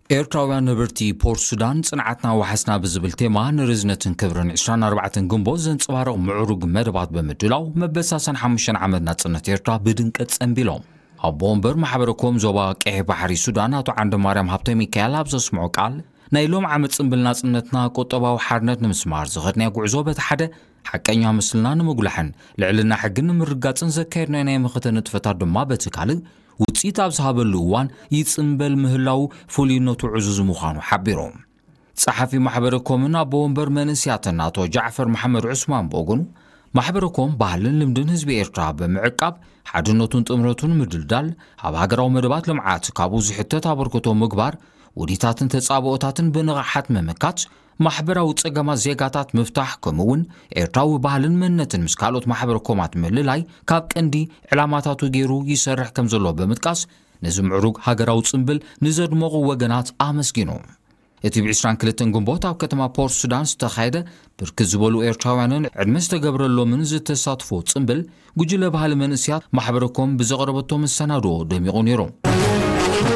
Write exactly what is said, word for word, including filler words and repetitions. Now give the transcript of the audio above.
ኤርትራውያን ነበርቲ ፖርት ሱዳን ጽንዓትና ወሓስና ብዝብል ቴማ ንርዝነትን ክብርን عشرين أربعة ግንቦት ዘንጽባረቕ ምዕሩግ መደባት ብምድላው መበሳሰን ሓሙሽተ ዓመት ናጽነት ኤርትራ ብድንቀት ጸንቢሎም ኣቦ እምበር ማሕበረኮም ዞባ ቀይ ባሕሪ ሱዳን ኣቶ ዓንደ ማርያም ሃብተ ሚካኤል ኣብ ዘስምዑ ቃል ናይ ሎም ዓመት ጽምብል ናጽነትና ቆጠባዊ ሓርነት ንምስማር ዝኸድናይ ጉዕዞ በቲ ሓደ ሓቀኛ ምስልና ንምጉላሕን ልዕልና ሕግን ንምርጋጽን ዘካየድናይ ናይ ምኽተ ንጥፈታት ድማ በቲ ካልእ ውጽኢት ኣብ ዝሃበሉ እዋን ይጽምበል ምህላው ፍሉይነቱ ዕዙዝ ምዃኑ ሓቢሮም ጸሓፊ ማሕበረኮምን ኣቦ እምበር መንስያትን ኣቶ ጃዕፈር መሐመድ ዑስማን በጎኑ ማሕበረኮም ባህልን ልምድን ህዝቢ ኤርትራ ብምዕቃብ ሓድነቱን ጥምረቱን ምድልዳል ኣብ ሃገራዊ መደባት ልምዓት ካብኡ ዝሕተት ኣበርክቶ ምግባር ውዲታትን ተጻብኦታትን ብንቕሓት መመካት ማሕበራዊ ጸገማት ዜጋታት ምፍታሕ ከምውን ኤርትራዊ ባህልን መንነትን ምስ ካልኦት ማሕበረኮማት ምልላይ ካብ ቀንዲ ዕላማታቱ ገይሩ ይሰርሕ ከም ዘሎ ብምጥቃስ ነዚ ምዕሩግ ሃገራዊ ጽምብል ንዘድመቑ ወገናት ኣመስጊኑ እቲ ብ22 ግንቦት ኣብ ከተማ ፖርት ሱዳን ዝተኻየደ ብርክት ዝበሉ ኤርትራውያንን ዕድመ ዝተገብረሎምን ዝተሳትፎ ጽምብል ጉጅለ ባህሊ መንእስያት ማሕበረኮም ብዘቕረበቶ መሰናዶ ደሚቑ ነይሮም